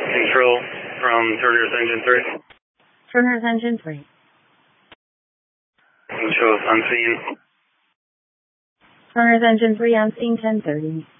Control from Turner's Engine 3. Turner's Engine 3. Control on scene. Turner's Engine 3 on scene 10:30.